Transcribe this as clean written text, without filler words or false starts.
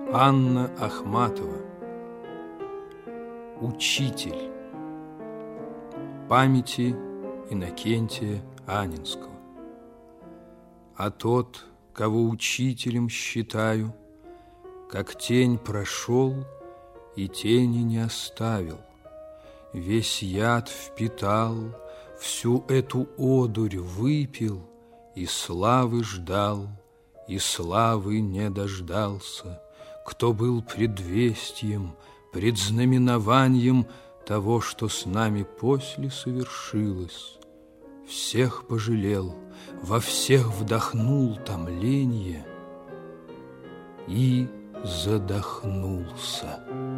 Анна Ахматова. Учитель. Памяти Иннокентия Анинского. А тот, кого учителем считаю, как тень прошел и тени не оставил, весь яд впитал, всю эту одурь выпил, и славы ждал, и славы не дождался, кто был предвестием, предзнаменованием того, что с нами после совершилось. Всех пожалел, во всех вдохнул томленье и задохнулся.